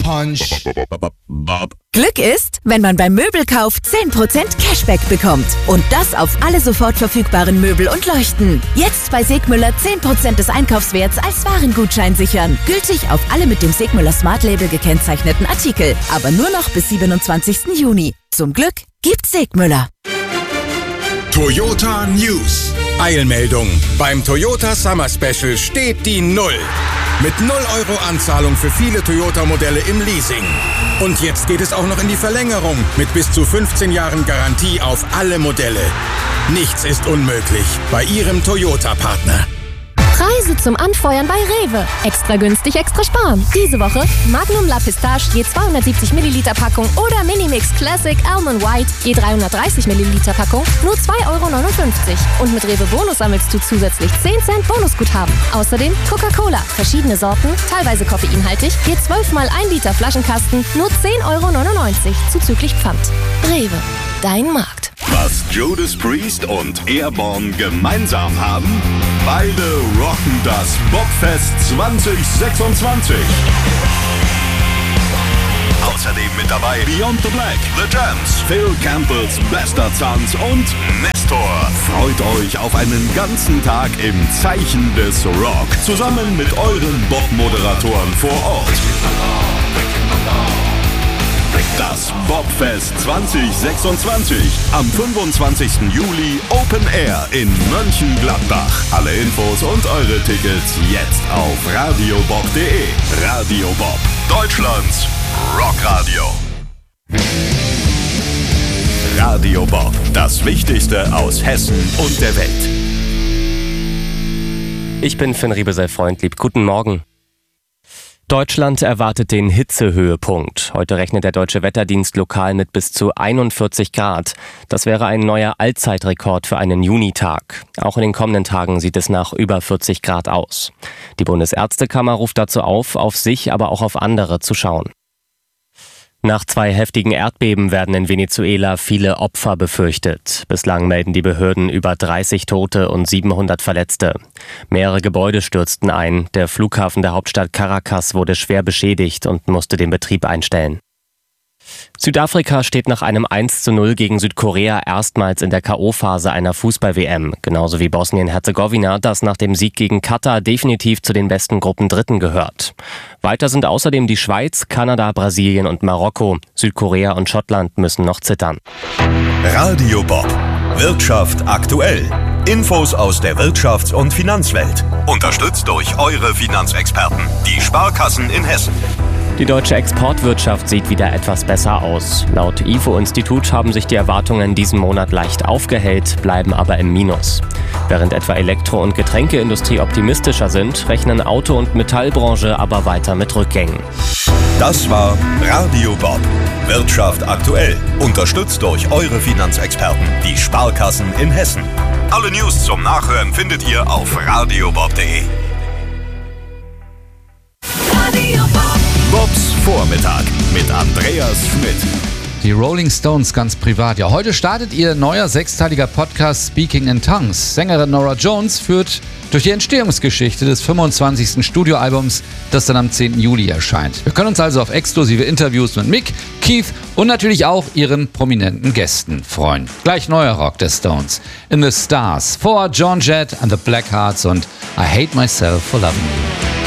Punch. Glück ist, wenn man beim Möbelkauf 10% Cashback bekommt. Und das auf alle sofort verfügbaren Möbel und Leuchten. Jetzt bei Segmüller 10% des Einkaufswerts als Warengutschein sichern. Gültig auf alle mit dem Segmüller Smart Label gekennzeichneten Artikel. Aber nur noch bis 27. Juni. Zum Glück gibt's Segmüller. Toyota News. Eilmeldung. Beim Toyota Summer Special steht die 0. Mit 0 Euro Anzahlung für viele Toyota-Modelle im Leasing. Und jetzt geht es auch noch in die Verlängerung mit bis zu 15 Jahren Garantie auf alle Modelle. Nichts ist unmöglich bei Ihrem Toyota-Partner. Preise zum Anfeuern bei Rewe. Extra günstig, extra sparen. Diese Woche Magnum La Pistache je 270 Milliliter Packung oder Minimix Classic Almond White je 330 Milliliter Packung nur 2,59 Euro. Und mit Rewe Bonus sammelst du zusätzlich 10 Cent Bonusguthaben. Außerdem Coca-Cola, verschiedene Sorten, teilweise koffeinhaltig, je 12 mal 1 Liter Flaschenkasten nur 10,99 Euro zuzüglich Pfand. Rewe, dein Markt. Was Judas Priest und Airborne gemeinsam haben? Beide rocken das Bobfest 2026. Außerdem mit dabei Beyond the Black, The Jams, Phil Campbells bester Tanz und Nestor. Freut euch auf einen ganzen Tag im Zeichen des Rock. Zusammen mit euren Bob-Moderatoren vor Ort. Das Bobfest 2026. Am 25. Juli Open Air in Mönchengladbach. Alle Infos und eure Tickets jetzt auf radiobob.de. Radio Bob, Deutschlands Rockradio. Radio Bob, das Wichtigste aus Hessen und der Welt. Ich bin Finn Riebesell-Freundlieb. Guten Morgen. Deutschland erwartet den Hitzehöhepunkt. Heute rechnet der Deutsche Wetterdienst lokal mit bis zu 41 Grad. Das wäre ein neuer Allzeitrekord für einen Junitag. Auch in den kommenden Tagen sieht es nach über 40 Grad aus. Die Bundesärztekammer ruft dazu auf sich, aber auch auf andere zu schauen. Nach 2 heftigen Erdbeben werden in Venezuela viele Opfer befürchtet. Bislang melden die Behörden über 30 Tote und 700 Verletzte. Mehrere Gebäude stürzten ein. Der Flughafen der Hauptstadt Caracas wurde schwer beschädigt und musste den Betrieb einstellen. Südafrika steht nach einem 1:0 gegen Südkorea erstmals in der K.O.-Phase einer Fußball-WM, genauso wie Bosnien-Herzegowina, das nach dem Sieg gegen Katar definitiv zu den besten Gruppendritten gehört. Weiter sind außerdem die Schweiz, Kanada, Brasilien und Marokko. Südkorea und Schottland müssen noch zittern. Radio Bob, Wirtschaft aktuell. Infos aus der Wirtschafts- und Finanzwelt. Unterstützt durch eure Finanzexperten, die Sparkassen in Hessen. Die deutsche Exportwirtschaft sieht wieder etwas besser aus. Laut IFO-Institut haben sich die Erwartungen diesen Monat leicht aufgehellt, bleiben aber im Minus. Während etwa Elektro- und Getränkeindustrie optimistischer sind, rechnen Auto- und Metallbranche aber weiter mit Rückgängen. Das war Radio Bob. Wirtschaft aktuell. Unterstützt durch eure Finanzexperten, die Sparkassen in Hessen. Alle News zum Nachhören findet ihr auf radiobob.de. Radio Bob. Bobs Vormittag mit Andreas Schmidt. Die Rolling Stones ganz privat. Ja, heute startet ihr neuer 6-teiliger Podcast Speaking in Tongues. Sängerin Norah Jones führt durch die Entstehungsgeschichte des 25. Studioalbums, das dann am 10. Juli erscheint. Wir können uns also auf exklusive Interviews mit Mick, Keith und natürlich auch ihren prominenten Gästen freuen. Gleich neuer Rock der Stones. In the Stars vor Joan Jett and the Blackhearts und I Hate Myself for Loving You.